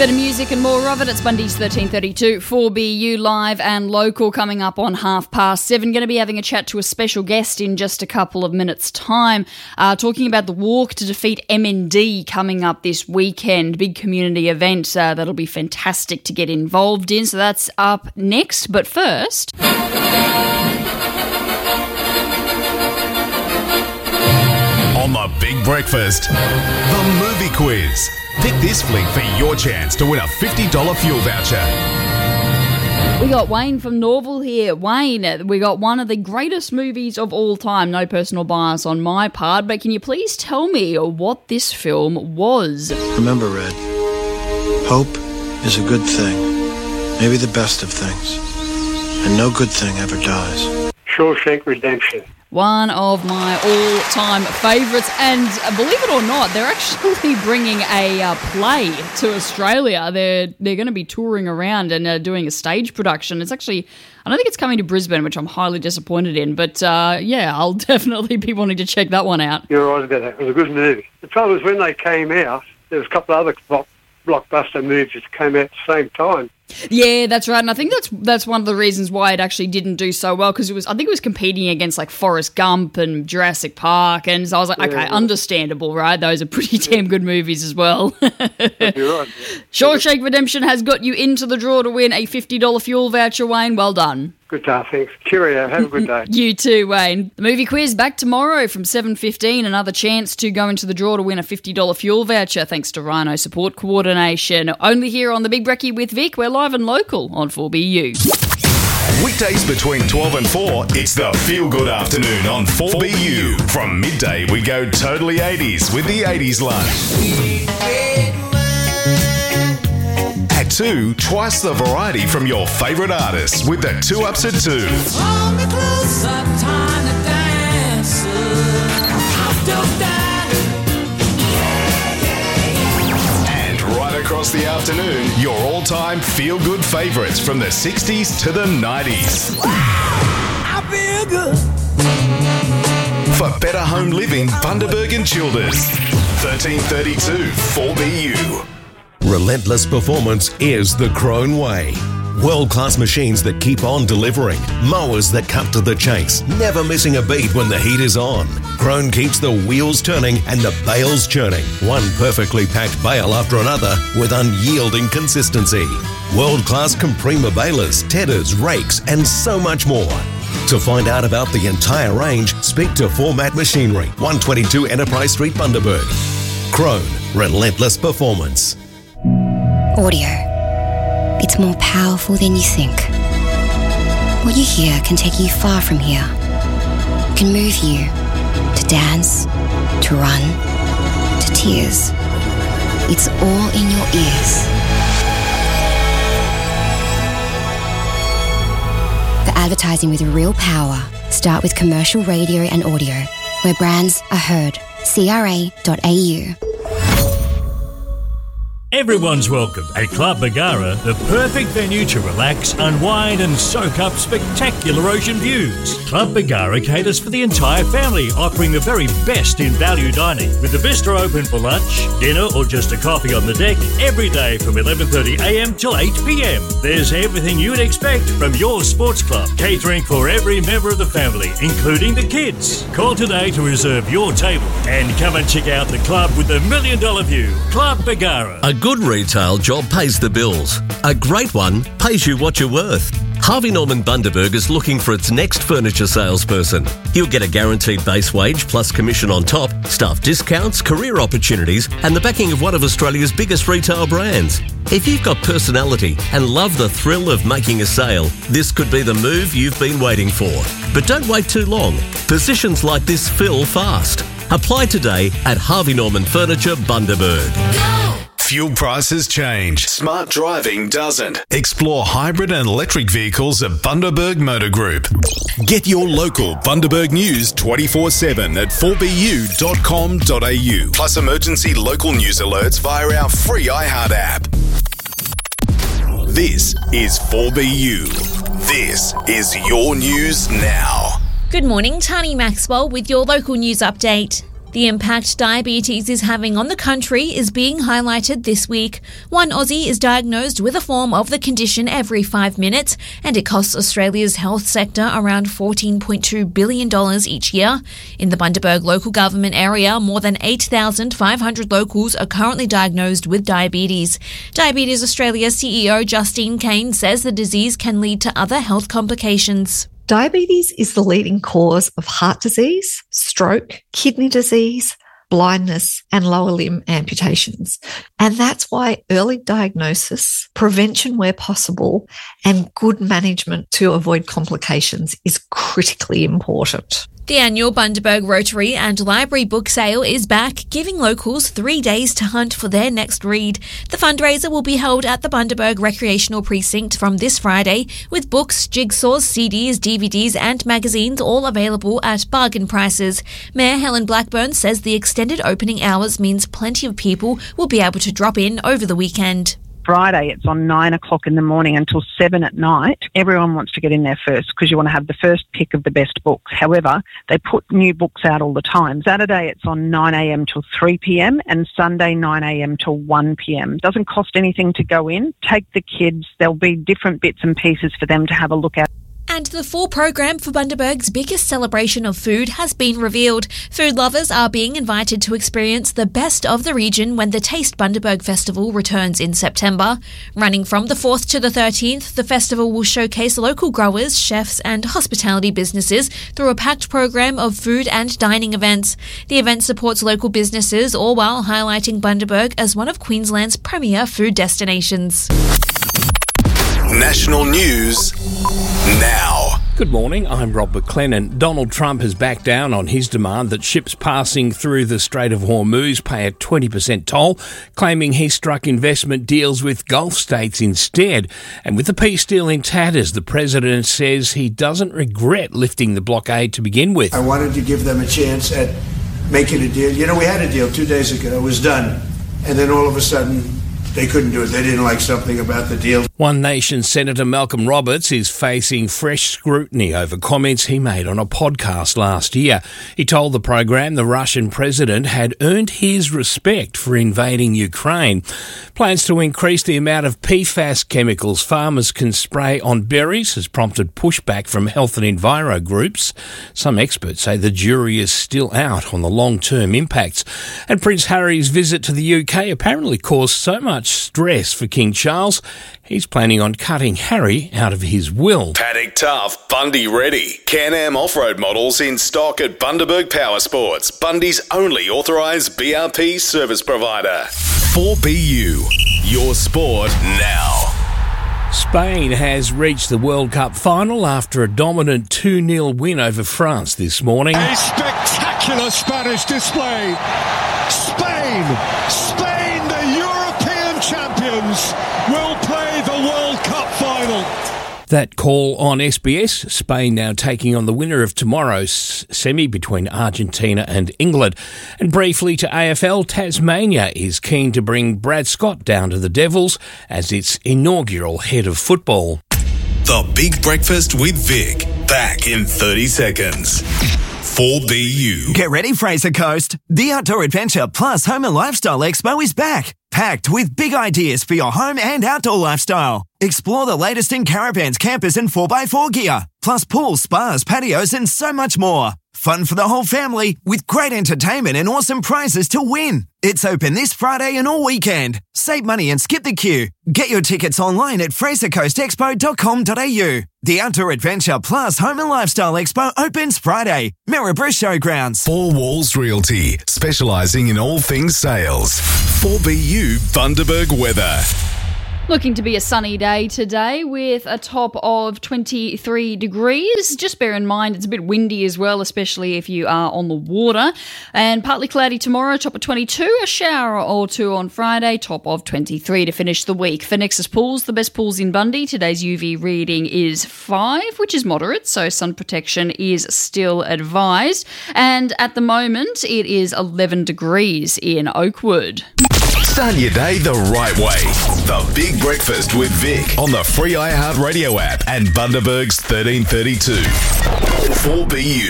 Bit of music and more of it. It's Bundy's 1332 4BU live and local coming up on 7:30. Going to be having a chat to a special guest in just a couple of minutes' time, talking about the walk to defeat MND coming up this weekend. Big community event that'll be fantastic to get involved in. So that's up next. But first, on the Big Breakfast, the movie quiz. Pick this flick for your chance to win a $50 fuel voucher. We got Wayne from Norval here. Wayne, we got one of the greatest movies of all time. No personal bias on my part, but can you please tell me what this film was? Remember, Red, hope is a good thing, maybe the best of things, and no good thing ever dies. Shawshank Redemption. One of my all-time favourites, and believe it or not, they're actually bringing a play to Australia. They're going to be touring around and doing a stage production. It's actually, I don't think it's coming to Brisbane, which I'm highly disappointed in, but yeah, I'll definitely be wanting to check that one out. You're right about that. It was a good movie. The trouble is when they came out, there was a couple of other blockbuster movies that came out at the same time. Yeah, that's right, and I think that's one of the reasons why it actually didn't do so well, because I think it was competing against like Forrest Gump and Jurassic Park, and so I was like, okay, understandable, right? Those are pretty damn good movies as well. You're right. Shawshank Redemption has got you into the draw to win a $50 fuel voucher, Wayne. Well done. Good day, thanks. Cheerio, have a good day. You too, Wayne. The movie quiz back tomorrow from 7:15. Another chance to go into the draw to win a $50 fuel voucher thanks to Rhino Support Coordination. Only here on The Big Brekkie with Vic. We're live and local on 4BU. Weekdays between 12 and 4, it's the Feel Good Afternoon on 4BU. From midday, we go totally 80s with the 80s lunch. At 2, twice the variety from your favourite artists with the 2 Ups at 2. And right across the afternoon, your all-time feel-good favourites from the 60s to the 90s. I feel good. For better home living, Bundaberg and Childers. 1332 4BU. Relentless performance is the Krone way. World-class machines that keep on delivering. Mowers that cut to the chase, never missing a beat when the heat is on. Krone keeps the wheels turning and the bales churning. One perfectly packed bale after another with unyielding consistency. World-class Comprima balers, tedders, rakes and so much more. To find out about the entire range, speak to Format Machinery, 122 Enterprise Street, Bundaberg. Krone, relentless performance. Audio. It's more powerful than you think. What you hear can take you far from here. It can move you to dance, to run, to tears. It's all in your ears. For advertising with real power, start with commercial radio and audio, where brands are heard. CRA.au. Everyone's welcome at Club Bargara, the perfect venue to relax, unwind and soak up spectacular ocean views. Club Bargara caters for the entire family, offering the very best in value dining, with the bistro open for lunch, dinner or just a coffee on the deck every day from 11:30am till 8pm. There's everything you'd expect from your sports club, catering for every member of the family, including the kids. Call today to reserve your table and come and check out the club with the $1 million view. Club Bargara. A good retail job pays the bills. A great one pays you what you're worth. Harvey Norman Bundaberg is looking for its next furniture salesperson. You'll get a guaranteed base wage plus commission on top, staff discounts, career opportunities, and the backing of one of Australia's biggest retail brands. If you've got personality and love the thrill of making a sale, this could be the move you've been waiting for. But don't wait too long. Positions like this fill fast. Apply today at Harvey Norman Furniture Bundaberg. Fuel prices change. Smart driving doesn't. Explore hybrid and electric vehicles at Bundaberg Motor Group. Get your local Bundaberg news 24/7 at 4bu.com.au. Plus emergency local news alerts via our free iHeart app. This is 4BU. This is your news now. Good morning, Tani Maxwell with your local news update. The impact diabetes is having on the country is being highlighted this week. One Aussie is diagnosed with a form of the condition every 5 minutes, and it costs Australia's health sector around $14.2 billion each year. In the Bundaberg local government area, more than 8,500 locals are currently diagnosed with diabetes. Diabetes Australia CEO Justine Kane says the disease can lead to other health complications. Diabetes is the leading cause of heart disease, stroke, kidney disease, blindness, and lower limb amputations. And that's why early diagnosis, prevention where possible, and good management to avoid complications is critically important. The annual Bundaberg Rotary and Library book sale is back, giving locals 3 days to hunt for their next read. The fundraiser will be held at the Bundaberg Recreational Precinct from this Friday, with books, jigsaws, CDs, DVDs and magazines all available at bargain prices. Mayor Helen Blackburn says the extended opening hours means plenty of people will be able to drop in over the weekend. Friday, it's on 9 o'clock in the morning until 7 at night. Everyone wants to get in there first because you want to have the first pick of the best books. However, they put new books out all the time. Saturday, it's on 9 a.m. till 3 p.m. and Sunday, 9 a.m. till 1 p.m. Doesn't cost anything to go in. Take the kids. There'll be different bits and pieces for them to have a look at. And the full program for Bundaberg's biggest celebration of food has been revealed. Food lovers are being invited to experience the best of the region when the Taste Bundaberg Festival returns in September. Running from the 4th to the 13th, the festival will showcase local growers, chefs and hospitality businesses through a packed program of food and dining events. The event supports local businesses, all while highlighting Bundaberg as one of Queensland's premier food destinations. National news now. Good morning, I'm Rob McLennan. Donald Trump has backed down on his demand that ships passing through the Strait of Hormuz pay a 20% toll, claiming he struck investment deals with Gulf states instead. And with the peace deal in tatters, the president says he doesn't regret lifting the blockade to begin with. I wanted to give them a chance at making a deal. You know, we had a deal 2 days ago. It was done. And then all of a sudden, they couldn't do it. They didn't like something about the deal. One Nation Senator Malcolm Roberts is facing fresh scrutiny over comments he made on a podcast last year. He told the program the Russian president had earned his respect for invading Ukraine. Plans to increase the amount of PFAS chemicals farmers can spray on berries has prompted pushback from health and enviro groups. Some experts say the jury is still out on the long-term impacts. And Prince Harry's visit to the UK apparently caused so much stress for King Charles, he's planning on cutting Harry out of his will. Paddock Tough, Bundy ready. Can-Am off-road models in stock at Bundaberg Power Sports, Bundy's only authorised BRP service provider. 4BU, your sport now. Spain has reached the World Cup final after a dominant 2-0 win over France this morning. A spectacular Spanish display. Spain, the European champions, will play the World Cup final. That call on SBS. Spain now taking on the winner of tomorrow's semi between Argentina and England. And briefly to AFL, Tasmania is keen to bring Brad Scott down to the Devils as its inaugural head of football. The Big Breakfast with Vic, back in 30 seconds. 4BU. Get ready, Fraser Coast. The Outdoor Adventure Plus Home and Lifestyle Expo is back, packed with big ideas for your home and outdoor lifestyle. Explore the latest in caravans, campers and 4x4 gear, plus pools, spas, patios and so much more. Fun for the whole family with great entertainment and awesome prizes to win. It's open this Friday and all weekend. Save money and skip the queue. Get your tickets online at frasercoastexpo.com.au. The Outdoor Adventure Plus Home and Lifestyle Expo opens Friday. Maryborough Showgrounds. Four Walls Realty, specialising in all things sales. 4BU Bundaberg weather. Looking to be a sunny day today with a top of 23 degrees. Just bear in mind it's a bit windy as well, especially if you are on the water. And partly cloudy tomorrow, top of 22. A shower or two on Friday, top of 23 to finish the week. For Nexus Pools, the best pools in Bundy, today's UV reading is 5, which is moderate, so sun protection is still advised. And at the moment, it is 11 degrees in Oakwood. Start your day the right way. The Big Breakfast with Vic on the free iHeartRadio app and Bundaberg's 1332. 4BU.